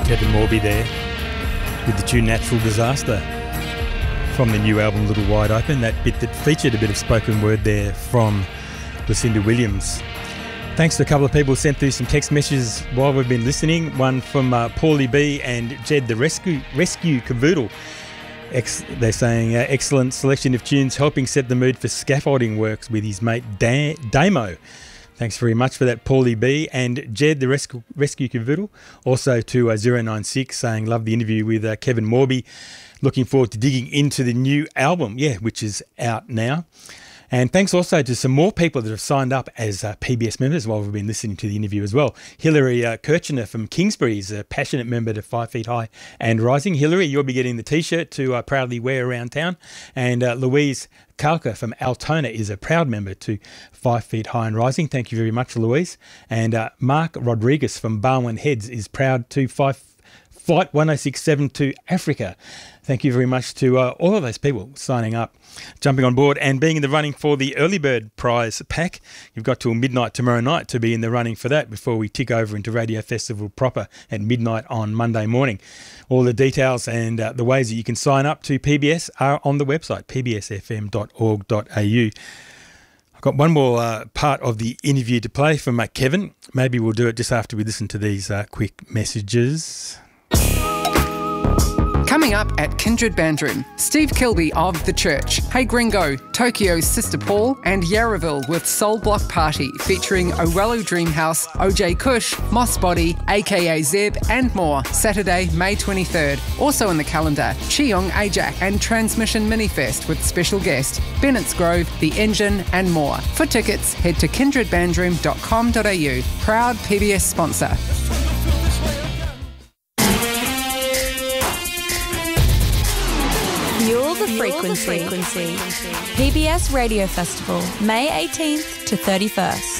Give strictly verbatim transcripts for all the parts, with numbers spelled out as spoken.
Kevin Morby there with the tune Natural Disaster from the new album Little Wide Open, that bit that featured a bit of spoken word there from Lucinda Williams. Thanks to a couple of people who sent through some text messages while we've been listening. One from uh, Paulie B and Jed the Rescue Rescue Cavoodle. Ex- they're saying uh, excellent selection of tunes helping set the mood for scaffolding works with his mate da- Damo. Thanks very much for that, Paulie B and Jed, the Rescue, Rescue Cavoodle. Also to uh, zero nine six saying, love the interview with uh, Kevin Morby. Looking forward to digging into the new album, yeah, which is out now. And thanks also to some more people that have signed up as uh, P B S members while we've been listening to the interview as well. Hilary uh, Kirchner from Kingsbury is a passionate member to Five Feet High and Rising. Hilary, you'll be getting the T-shirt to uh, proudly wear around town. And uh, Louise Kalka from Altona is a proud member to Five Feet High and Rising. Thank you very much, Louise. And uh, Mark Rodriguez from Barwon Heads is proud to Five Flight one oh six seven to Africa. Thank you very much to uh, all of those people signing up, jumping on board and being in the running for the Early Bird Prize pack. You've got till midnight tomorrow night to be in the running for that before we tick over into Radio Festival proper at midnight on Monday morning. All the details and uh, the ways that you can sign up to P B S are on the website, p b s f m dot org dot a u. I've got one more uh, part of the interview to play from uh, Kevin. Maybe we'll do it just after we listen to these uh, quick messages. Coming up at Kindred Bandroom, Steve Kilby of The Church, Hey Gringo, Tokyo's Sister Paul, and Yarraville with Soul Block Party featuring Owello Dreamhouse, O J Kush, Moss Body, aka Zeb, and more. Saturday, May twenty-third. Also in the calendar, Cheong Ajak and Transmission Minifest with special guest Bennett's Grove, The Engine, and more. For tickets, head to kindred bandroom dot com dot a u. Proud P B S sponsor. Fuel the frequency. frequency. P B S Radio Festival, May eighteenth to thirty-first.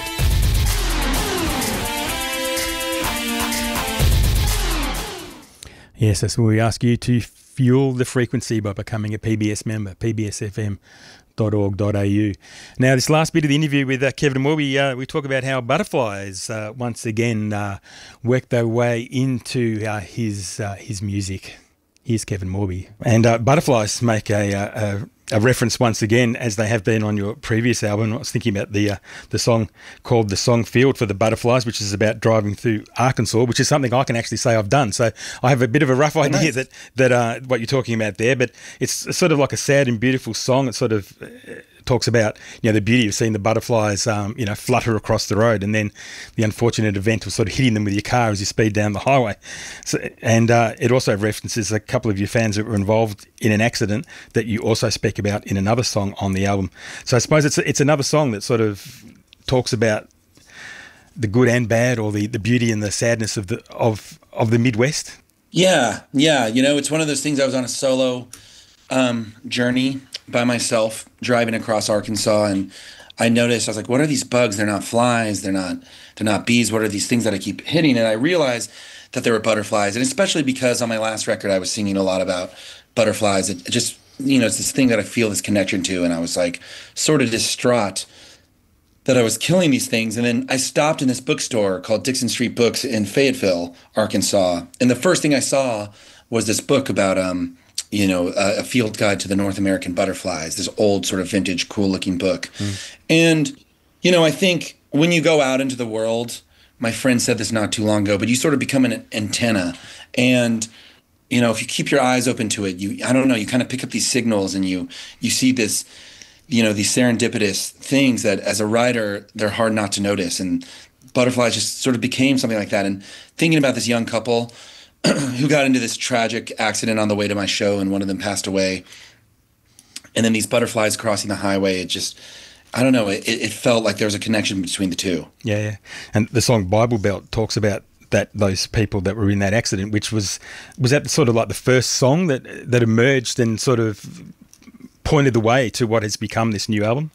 Yes, that's where we ask you to fuel the frequency by becoming a P B S member, p b s f m dot org dot a u. Now, this last bit of the interview with uh, Kevin Morby, uh, we talk about how butterflies uh, once again uh, work their way into uh, his uh, his music. Here's Kevin Morby. And uh, butterflies make a, a, a reference once again, as they have been on your previous album. I was thinking about the uh, the song called The Song Field for the Butterflies, which is about driving through Arkansas, which is something I can actually say I've done. So I have a bit of a rough idea nice. that, that uh, what you're talking about there, but it's sort of like a sad and beautiful song. It sort of uh, talks about, you know, the beauty of seeing the butterflies, um, you know, flutter across the road, and then the unfortunate event of sort of hitting them with your car as you speed down the highway. So, and uh, it also references a couple of your fans that were involved in an accident that you also speak about in another song on the album. So I suppose it's it's another song that sort of talks about the good and bad, or the, the beauty and the sadness of the of of the Midwest. Yeah, yeah. You know, it's one of those things. I was on a solo um, journey by myself driving across Arkansas, and I noticed, I was like, what are these bugs? They're not flies, they're not they're not bees. What are these things that I keep hitting? And I realized that there were butterflies, and especially because on my last record I was singing a lot about butterflies. It, it just, you know, it's this thing that I feel this connection to, and I was like sort of distraught that I was killing these things. And then I stopped in this bookstore called Dixon Street Books in Fayetteville, Arkansas, and the first thing I saw was this book about um you know, a, a field guide to the North American butterflies, this old sort of vintage, cool-looking book. Mm. And, you know, I think when you go out into the world, my friend said this not too long ago, but you sort of become an antenna. And, you know, if you keep your eyes open to it, you, I don't know, you kind of pick up these signals, and you, you see this, you know, these serendipitous things that as a writer, they're hard not to notice. And butterflies just sort of became something like that. And thinking about this young couple who got into this tragic accident on the way to my show, and one of them passed away. And then these butterflies crossing the highway, it just, I don't know, it, it felt like there was a connection between the two. Yeah, yeah. And the song Bible Belt talks about that, those people that were in that accident, which was, was that sort of like the first song that, that emerged and sort of pointed the way to what has become this new album?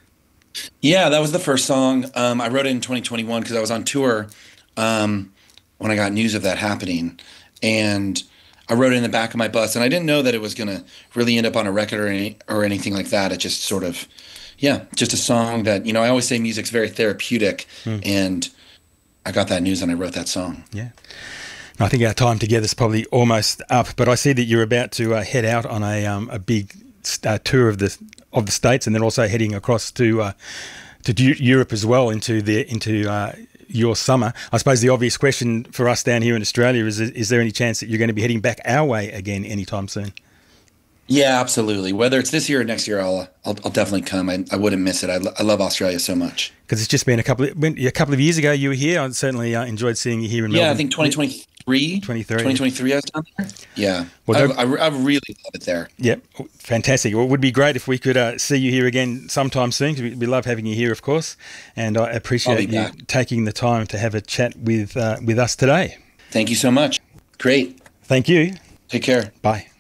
Yeah, that was the first song. Um, I wrote it in twenty twenty-one because I was on tour um, when I got news of that happening. And I wrote it in the back of my bus, and I didn't know that it was going to really end up on a record or any, or anything like that. It just sort of, yeah, just a song that, you know, I always say music's very therapeutic, mm. and I got that news and I wrote that song. Yeah. I think our time together is probably almost up, but I see that you're about to uh, head out on a um, a big uh, tour of the of the States, and then also heading across to uh, to Europe as well into the into uh, your summer. I suppose the obvious question for us down here in Australia is: is there any chance that you're going to be heading back our way again anytime soon? Yeah, absolutely. Whether it's this year or next year, I'll I'll, I'll definitely come. I, I wouldn't miss it. I, lo- I love Australia so much. Because it's just been a couple of, a couple of years ago you were here. I certainly uh, enjoyed seeing you here in Melbourne. Yeah, I think twenty twenty-three. twenty-three. twenty twenty-three I was down there. Yeah. Well, I, I, I really love it there. Yep. Fantastic. Well, it would be great if we could uh, see you here again sometime soon, because we, we love having you here, of course. And I appreciate you back. taking the time to have a chat with uh, with us today. Thank you so much. Great. Thank you. Take care. Bye.